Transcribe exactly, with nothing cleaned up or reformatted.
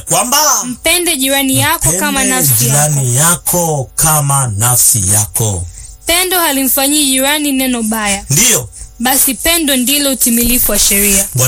kwamba mpende jirani yako kama nafsi yako. Jirani yako kama nafsi yako. Pendo halimfanyii jirani neno baya. Ndiyo. Basi pendo ndilo utimilifu wa sheria.